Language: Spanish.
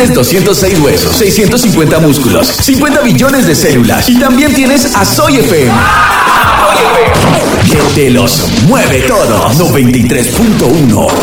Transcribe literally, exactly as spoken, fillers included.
Tienes doscientos seis huesos, seiscientos cincuenta músculos, cincuenta billones de células y también tienes a Soy F M. Que te los mueve todo. noventa y tres punto uno